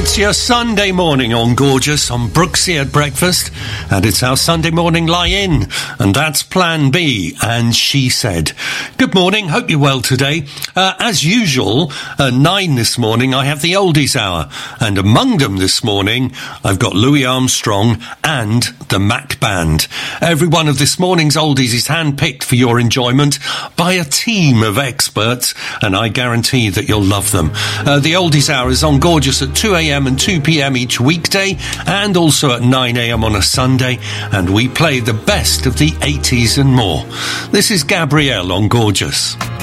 It's your Sunday morning on Gorgeous on Brooksy at breakfast, and it's our Sunday morning lie-in, and that's Plan B, and She Said. Good morning, hope you're well today. As usual, at 9 this morning, I have the Oldies Hour, and among them this morning, I've got Louis Armstrong and the Mac Band. Every one of this morning's Oldies is hand-picked for your enjoyment by a team of experts, and I guarantee that you'll love them. The Oldies Hour is on Gorgeous at 2 a.m. and 2 p.m. each weekday, and also at 9 a.m. on a Sunday, and we play the best of the 80s and more. This is Gabrielle on Gorgeous.